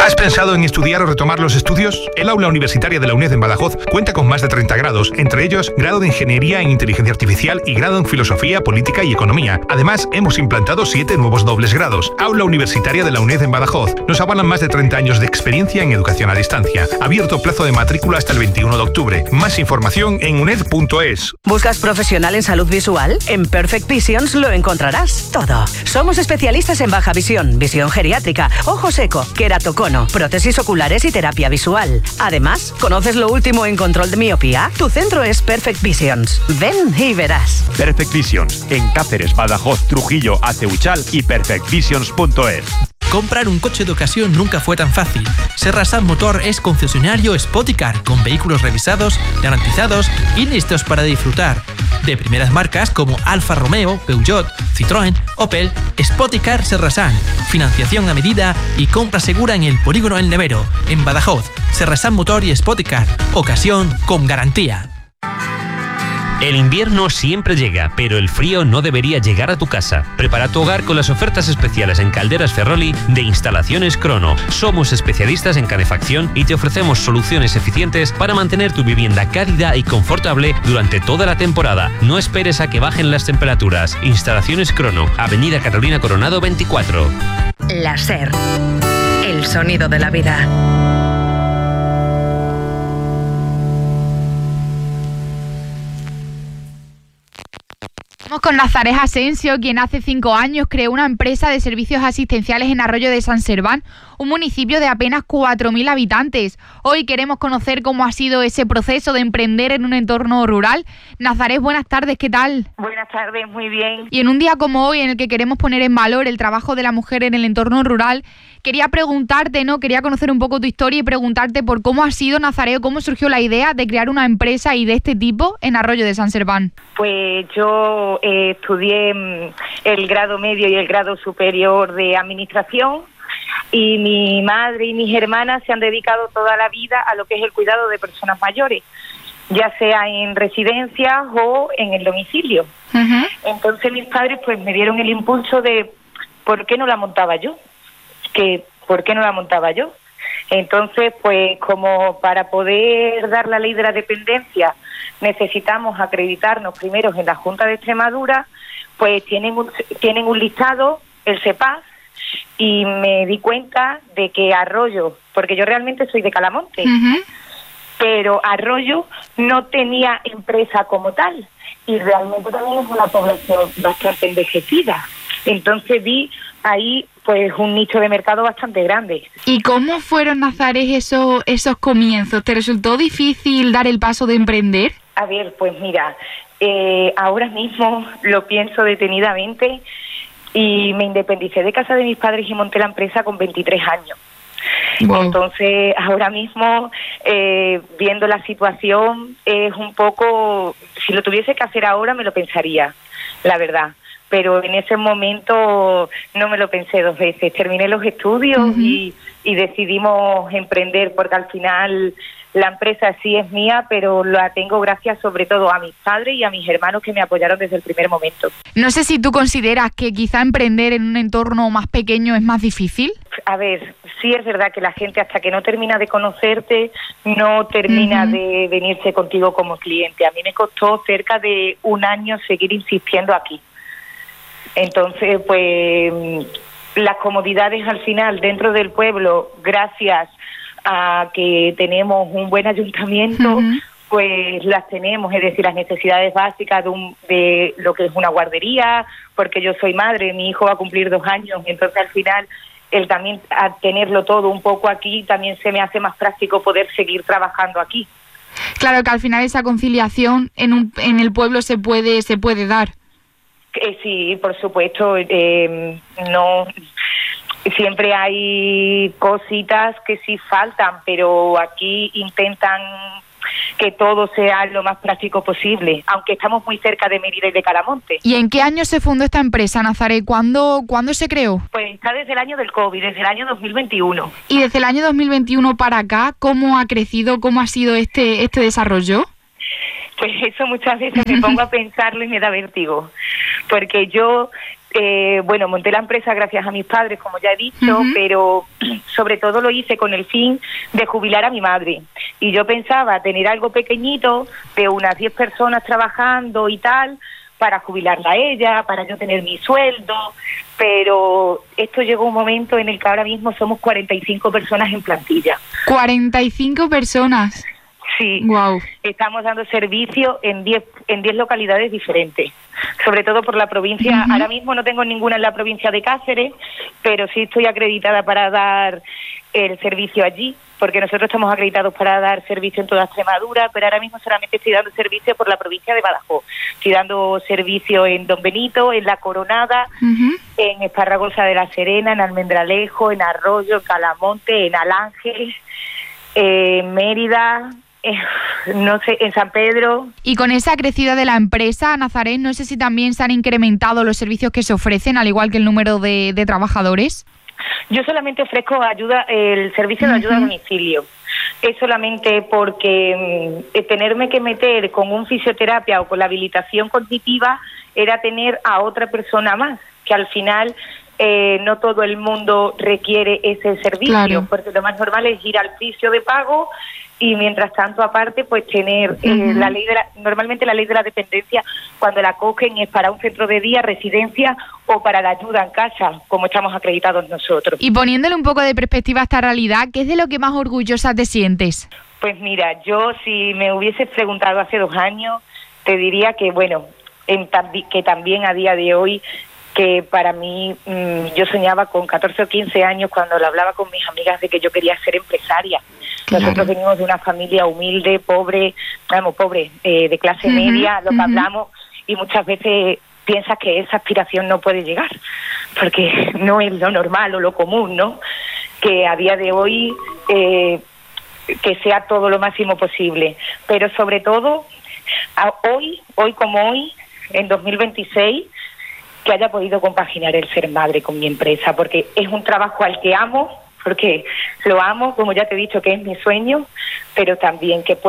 ¿Has pensado en estudiar o retomar los estudios? El aula universitaria de la UNED en Badajoz cuenta con más de 30 grados, entre ellos grado de Ingeniería en Inteligencia Artificial y grado en Filosofía, Política y Economía. Además, hemos implantado 7 nuevos dobles grados. Aula universitaria de la UNED en Badajoz. Nos avalan más de 30 años de experiencia en educación a distancia. Abierto plazo de matrícula hasta el 21 de octubre. Más información en uned.es. ¿Buscas profesional en salud visual? En Perfect Visions lo encontrarás todo. Somos especialistas en baja visión, visión geriátrica, ojo seco, queratocono, prótesis oculares y terapia visual. Además, ¿conoces lo último en control de miopía? Tu centro es Perfect Visions. Ven y verás. Perfect Visions, en Cáceres, Badajoz, Trujillo, Aceuchal y perfectvisions.es. Comprar un coche de ocasión nunca fue tan fácil. Serrasan Motor es concesionario Spoticar, con vehículos revisados, garantizados y listos para disfrutar. De primeras marcas como Alfa Romeo, Peugeot, Citroën, Opel, Spoticar Serrasan. Financiación a medida y compra segura en el Polígono El Nevero, en Badajoz. Serrasan Motor y Spoticar. Ocasión con garantía. El invierno siempre llega, pero el frío no debería llegar a tu casa. Prepara tu hogar con las ofertas especiales en Calderas Ferroli de Instalaciones Crono. Somos especialistas en calefacción y te ofrecemos soluciones eficientes para mantener tu vivienda cálida y confortable durante toda la temporada. No esperes a que bajen las temperaturas. Instalaciones Crono, Avenida Carolina Coronado 24. La SER, el sonido de la vida. Estamos con Nazaret Asensio, quien hace 5 años creó una empresa de servicios asistenciales en Arroyo de San Serván, un municipio de apenas 4.000 habitantes. Hoy queremos conocer cómo ha sido ese proceso de emprender en un entorno rural. Nazaret, buenas tardes, ¿qué tal? Buenas tardes, muy bien. Y en un día como hoy, en el que queremos poner en valor el trabajo de la mujer en el entorno rural, quería preguntarte, quería conocer un poco tu historia y preguntarte por cómo ha sido, Nazaret, cómo surgió la idea de crear una empresa y de este tipo en Arroyo de San Serván. Pues yo estudié el grado medio y el grado superior de administración, y mi madre y mis hermanas se han dedicado toda la vida a lo que es el cuidado de personas mayores, ya sea en residencias o en el domicilio. Uh-huh. Entonces mis padres pues me dieron el impulso de ¿por qué no la montaba yo? ¿Por qué no la montaba yo? Entonces, pues como para poder dar la ley de la dependencia necesitamos acreditarnos primero en la Junta de Extremadura, pues tienen un listado, el CEPAS, y me di cuenta de que Arroyo, porque yo realmente soy de Calamonte, uh-huh, pero Arroyo no tenía empresa como tal, y realmente también es una población bastante envejecida. Entonces vi ahí pues un nicho de mercado bastante grande. ¿Y cómo fueron, Nazaret, esos comienzos? ¿Te resultó difícil dar el paso de emprender? A ver, pues mira, ahora mismo lo pienso detenidamente y me independicé de casa de mis padres y monté la empresa con 23 años. Wow. Entonces, ahora mismo, viendo la situación, es un poco... Si lo tuviese que hacer ahora, me lo pensaría, la verdad. Pero en ese momento no me lo pensé 2 veces. Terminé los estudios, uh-huh, y decidimos emprender, porque al final la empresa sí es mía, pero la tengo gracias sobre todo a mis padres y a mis hermanos que me apoyaron desde el primer momento. No sé si tú consideras que quizá emprender en un entorno más pequeño es más difícil. A ver, sí es verdad que la gente hasta que no termina de conocerte no termina, uh-huh, de venirse contigo como cliente. A mí me costó cerca de 1 año seguir insistiendo aquí. Entonces, pues las comodidades al final dentro del pueblo, gracias a que tenemos un buen ayuntamiento, uh-huh, pues las tenemos, es decir, las necesidades básicas de lo que es una guardería, porque yo soy madre, mi hijo va a cumplir 2 años, entonces al final el también a tenerlo todo un poco aquí también se me hace más práctico poder seguir trabajando aquí. Claro que al final esa conciliación en el pueblo se puede dar. Sí, por supuesto, no siempre hay cositas que sí faltan, pero aquí intentan que todo sea lo más práctico posible, aunque estamos muy cerca de Mérida y de Calamonte. ¿Y en qué año se fundó esta empresa, Nazaret? ¿Cuándo se creó? Pues está desde el año del COVID, desde el año 2021. Y desde el año 2021 para acá, ¿cómo ha crecido, cómo ha sido este desarrollo? Pues eso muchas veces me pongo a pensarlo y me da vértigo, porque yo Bueno, monté la empresa gracias a mis padres, como ya he dicho, pero sobre todo lo hice con el fin de jubilar a mi madre. Y yo pensaba tener algo pequeñito, de unas 10 personas trabajando y tal, para jubilarla a ella, para yo tener mi sueldo, pero esto llegó un momento en el que ahora mismo somos 45 personas en plantilla. 45 personas. Sí, wow. Estamos dando servicio en 10 localidades diferentes, sobre todo por la provincia. Ahora mismo no tengo ninguna en la provincia de Cáceres, pero sí estoy acreditada para dar el servicio allí, porque nosotros estamos acreditados para dar servicio en toda Extremadura, pero ahora mismo solamente estoy dando servicio por la provincia de Badajoz. Estoy dando servicio en Don Benito, en La Coronada, en Esparragosa de la Serena, en Almendralejo, en Arroyo, en Calamonte, en Alángel, en Mérida, no sé, en San Pedro. Y con esa crecida de la empresa, Nazaret, no sé si también se han incrementado los servicios que se ofrecen, al igual que el número de trabajadores. Yo solamente ofrezco el servicio de ayuda a domicilio. Es solamente porque tenerme que meter con un fisioterapia o con la habilitación cognitiva era tener a otra persona más, que al final no todo el mundo requiere ese servicio, claro, porque lo más normal es ir al fisio de pago y mientras tanto aparte pues tener normalmente la ley de la dependencia, cuando la cogen es para un centro de día, residencia o para la ayuda en casa, como estamos acreditados nosotros. Y poniéndole un poco de perspectiva a esta realidad, ¿qué es de lo que más orgullosa te sientes? Pues mira, yo si me hubieses preguntado hace 2 años, te diría que bueno, que también a día de hoy, que para mí, yo soñaba con 14 o 15 años cuando lo hablaba con mis amigas de que yo quería ser empresaria. Claro. Nosotros venimos de una familia humilde, pobre, de clase media, lo que hablamos, y muchas veces piensas que esa aspiración no puede llegar, porque no es lo normal o lo común, ¿no? Que a día de hoy, que sea todo lo máximo posible. Pero sobre todo, hoy como hoy, en 2026, que haya podido compaginar el ser madre con mi empresa, porque es un trabajo al que amo, porque lo amo, como ya te he dicho, que es mi sueño, pero también que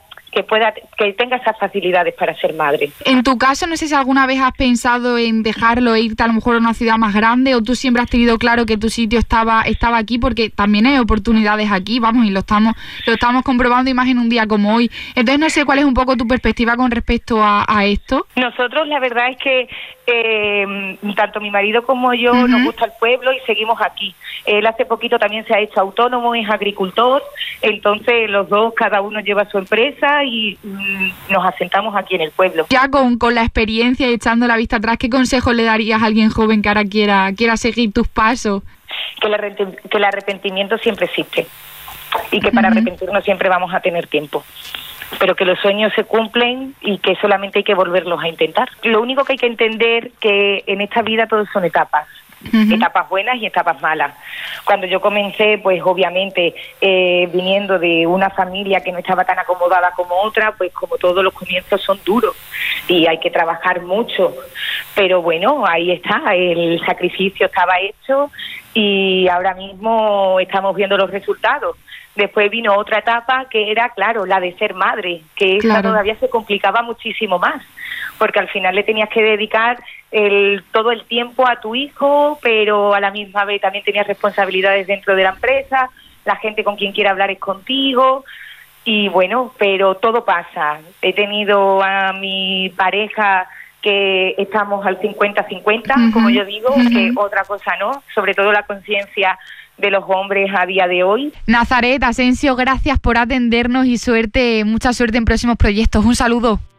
tenga esas facilidades para ser madre. En tu caso, no sé si alguna vez has pensado en dejarlo e irte a lo mejor a una ciudad más grande, o tú siempre has tenido claro que tu sitio estaba aquí, porque también hay oportunidades aquí, vamos, y lo estamos comprobando y más en un día como hoy. Entonces no sé cuál es un poco tu perspectiva con respecto a esto. Nosotros la verdad es que tanto mi marido como yo nos gusta el pueblo y seguimos aquí. Él hace poquito también se ha hecho autónomo, es agricultor, entonces los dos, cada uno lleva su empresa y nos asentamos aquí en el pueblo. Ya con la experiencia y echando la vista atrás, ¿qué consejos le darías a alguien joven que ahora quiera seguir tus pasos? Que el arrepentimiento siempre existe y que para arrepentirnos siempre vamos a tener tiempo, pero que los sueños se cumplen y que solamente hay que volverlos a intentar. Lo único que hay que entender que en esta vida todos son etapas. Etapas buenas y etapas malas. Cuando yo comencé, pues obviamente viniendo de una familia que no estaba tan acomodada como otra, pues como todos los comienzos son duros y hay que trabajar mucho, pero bueno, ahí está, el sacrificio estaba hecho y ahora mismo estamos viendo los resultados. Después vino otra etapa que era, claro, la de ser madre, que esa todavía se complicaba muchísimo más, porque al final le tenías que dedicar todo el tiempo a tu hijo, pero a la misma vez también tenías responsabilidades dentro de la empresa, la gente con quien quiere hablar es contigo, y bueno, pero todo pasa. He tenido a mi pareja que estamos al 50-50, como yo digo, que otra cosa no, sobre todo la conciencia de los hombres a día de hoy. Nazaret, Asensio, gracias por atendernos y mucha suerte en próximos proyectos. Un saludo.